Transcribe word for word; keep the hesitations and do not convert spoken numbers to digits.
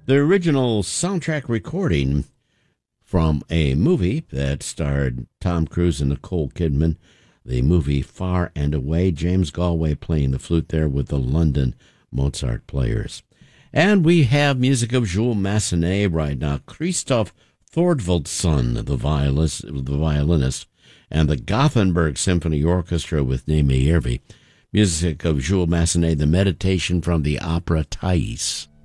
the original soundtrack recording from a movie that starred Tom Cruise and Nicole Kidman, the movie Far and Away. James Galway playing the flute there with the London Mozart Players. And we have music of Jules Massenet right now. Christoph Thorvaldsson, the violinist, the violinist, and the Gothenburg Symphony Orchestra with Neme Järvi. Music of Jules Massenet, the Meditation from the opera Thais.